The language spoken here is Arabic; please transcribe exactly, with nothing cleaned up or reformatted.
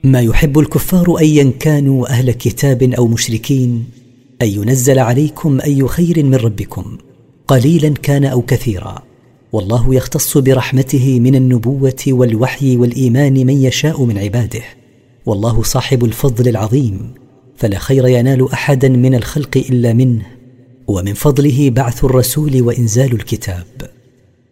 ما يحب الكفار أيا كانوا أهل كتاب أو مشركين أن ينزل عليكم أي خير من ربكم قليلا كان أو كثيرا، والله يختص برحمته من النبوة والوحي والإيمان من يشاء من عباده، والله صاحب الفضل العظيم، فلا خير ينال أحدا من الخلق إلا منه، ومن فضله بعث الرسول وإنزال الكتاب.